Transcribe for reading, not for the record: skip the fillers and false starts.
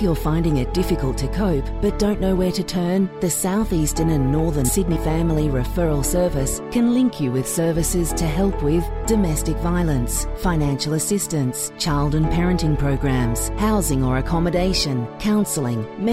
you're finding it difficult to cope but don't know where to turn, the South Eastern and Northern Sydney Family Referral Service can link you with services to help with domestic violence, financial assistance, child and parenting programs, housing or accommodation, counselling,